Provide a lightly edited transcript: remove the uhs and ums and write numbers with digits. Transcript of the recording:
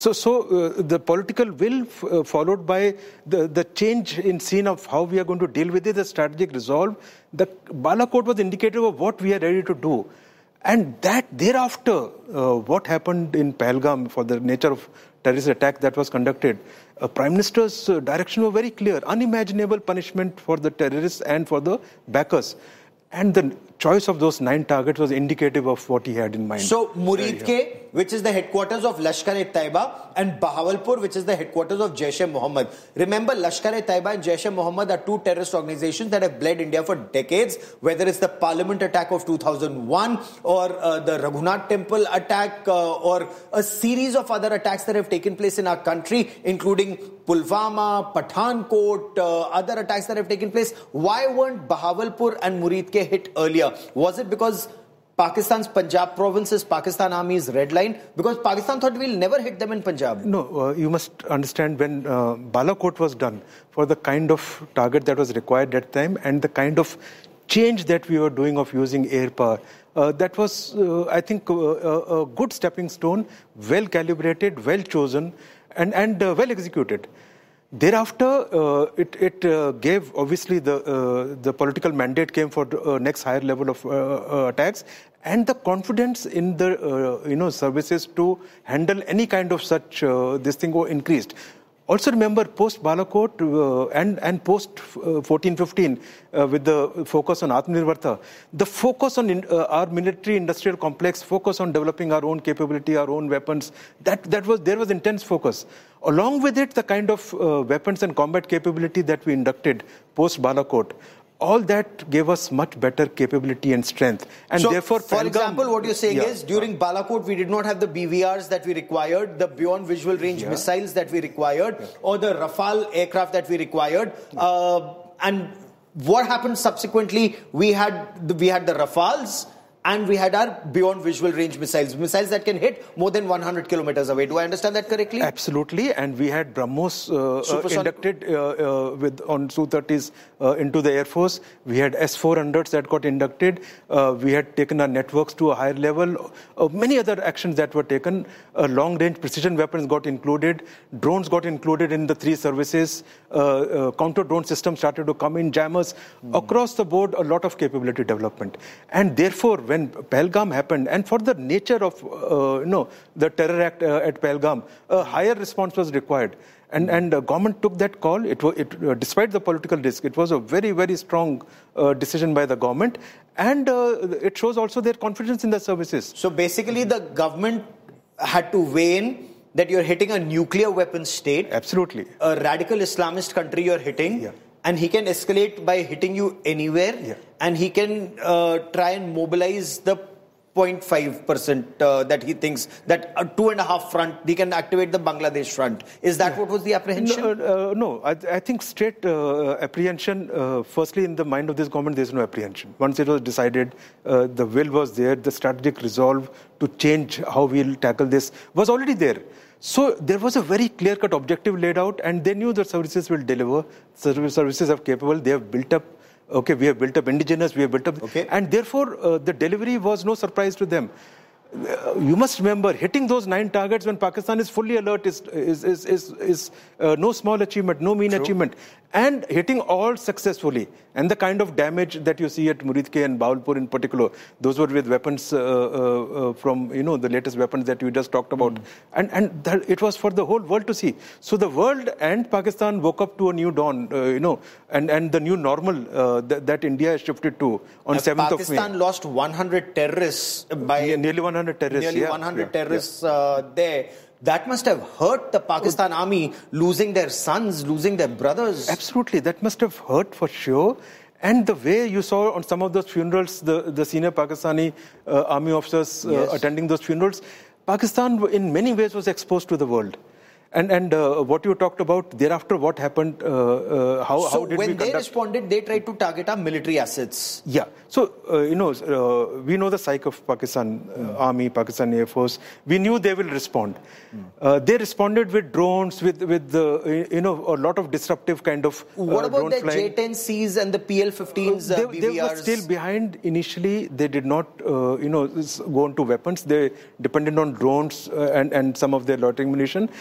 So the political will followed by the change in scene of how we are going to deal with it, the strategic resolve. The Balakot was indicative of what we are ready to do. And that thereafter, what happened in Pahalgam for the nature of terrorist attack that was conducted, Prime Minister's direction was very clear, unimaginable punishment for the terrorists and for the backers. And the choice of those 9 targets was indicative of what he had in mind. So, Murid which is the headquarters of Lashkar-e-Taiba, and Bahawalpur, which is the headquarters of Jaish-e-Mohammed. Remember, Lashkar-e-Taiba and Jaish-e-Mohammed are 2 terrorist organizations that have bled India for decades, whether it's the Parliament attack of 2001 or the Raghunath Temple attack or a series of other attacks that have taken place in our country, including Pulwama, Pathankot, other attacks that have taken place. Why weren't Bahawalpur and Murid hit earlier? Was it because Pakistan's Punjab province is Pakistan Army's red line? Because Pakistan thought we'll never hit them in Punjab. No, you must understand when Balakot was done for the kind of target that was required at that time and the kind of change that we were doing of using air power. That was, I think, a good stepping stone, well calibrated, well chosen and well executed. Thereafter, it gave, obviously, the political mandate came for next higher level of attacks, and the confidence in the services to handle any kind of such this thing increased. Also remember, post Balakot and post 14-15, with the focus on Atmanirbharta, the focus on our military-industrial complex, focus on developing our own capability, our own weapons, there was intense focus. Along with it, the kind of weapons and combat capability that we inducted post Balakot, all that gave us much better capability and strength. And so, therefore, for example, what you're saying is, during Balakot, we did not have the BVRs that we required, the beyond visual range missiles that we required, or the Rafale aircraft that we required. And what happened subsequently? We had the Rafales, and we had our beyond visual range missiles that can hit more than 100 kilometers away. Do I understand that correctly? Absolutely. And we had BrahMos inducted on Su-30s into the Air Force. We had S-400s that got inducted. We had taken our networks to a higher level. Many other actions that were taken. Long-range precision weapons got included. Drones got included in the 3 services. Counter-drone systems started to come in. Jammers. Across the board, a lot of capability development. And therefore, when Pahalgam happened, and for the nature of the terror act at Pahalgam, a higher response was required. And the government took that call. Despite the political risk, it was a very, very strong decision by the government. And it shows also their confidence in the services. So basically, the government had to weigh in that you're hitting a nuclear weapon state. Absolutely. A radical Islamist country you're hitting. Yeah. And he can escalate by hitting you anywhere. Yeah. And he can try and mobilize the 0.5% that he thinks, that a 2.5 front, he can activate the Bangladesh front. Is that what was the apprehension? No, I think straight apprehension, firstly in the mind of this government, there's no apprehension. Once it was decided, the will was there, the strategic resolve to change how we'll tackle this was already there. So there was a very clear-cut objective laid out, and they knew the services will deliver. Services are capable. They have built up. Okay, we have built up indigenous. We have built up, and therefore the delivery was no surprise to them. You must remember, hitting those 9 targets when Pakistan is fully alert is no small achievement, no mean achievement. And hitting all successfully. And the kind of damage that you see at Murid and Bahawalpur in particular, those were with weapons from, the latest weapons that you just talked about. And it was for the whole world to see. So the world and Pakistan woke up to a new dawn, and the new normal that India has shifted to on 7th of May. Pakistan lost 100 terrorists by... Nearly 100 terrorists. Nearly 100 terrorists there. That must have hurt the Pakistan army, losing their sons, losing their brothers. Absolutely. That must have hurt for sure. And the way you saw on some of those funerals, the senior Pakistani army officers attending those funerals, Pakistan in many ways was exposed to the world. And what you talked about thereafter, what happened? How did we when they conduct? responded, they tried to target our military assets. Yeah. So, we know the psyche of Pakistan Army, Pakistan Air Force. We knew they will respond. They responded with drones, with a lot of disruptive kind of What about drone the flying. J-10Cs and the PL-15s, They BVRs? were still behind initially. They did not, go into weapons. They depended on drones and some of their loitering munition.